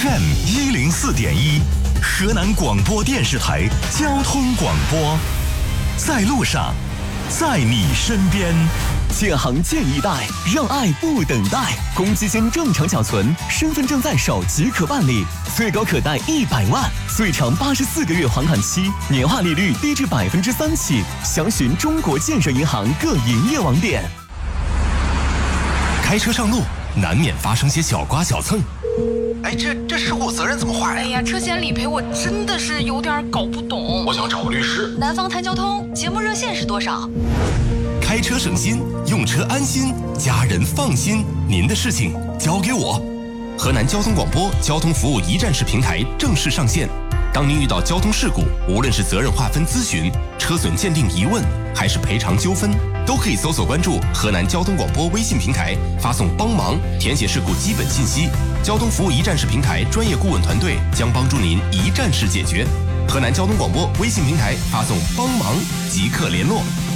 FM104.1，河南广播电视台交通广播，在路上，在你身边。 建行建一代，让爱不等待。公积金正常缴存，身份证在手即可办理，最高可贷100万，最长84个月还款期，年化利率低至3%起。详询中国建设银行各营业网点。 开车上路，难免发生些小刮小蹭。 哎，这事故责任怎么划呀？ 哎呀，车险理赔我真的是有点搞不懂。 我想找个律师。 南方谈交通节目热线是多少？ 开车省心，用车安心，家人放心。您的事情交给我。河南交通广播交通服务一站式平台正式上线。当您遇到交通事故，无论是责任划分咨询、车损鉴定疑问，还是赔偿纠纷，都可以搜索关注河南交通广播微信平台，发送帮忙，填写事故基本信息。交通服务一站式平台专业顾问团队将帮助您一站式解决。河南交通广播微信平台发送帮忙即刻联络。